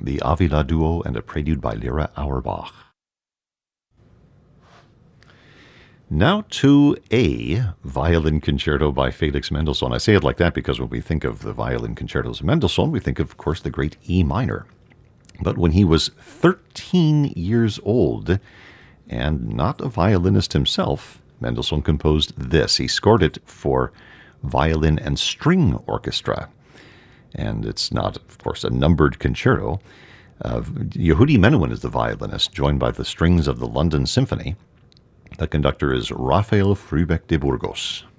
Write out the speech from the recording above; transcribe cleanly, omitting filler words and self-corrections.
the Avila Duo and a prelude by Lyra Auerbach. Now to a violin concerto by Felix Mendelssohn. I say it like that because when we think of the violin concertos of Mendelssohn, we think of course, the great E minor. But when he was 13 years old, and not a violinist himself, Mendelssohn composed this. He scored it for violin and string orchestra. And it's not, of course, a numbered concerto. Yehudi Menuhin is the violinist, joined by the strings of the London Symphony. The conductor is Rafael Frühbeck de Burgos.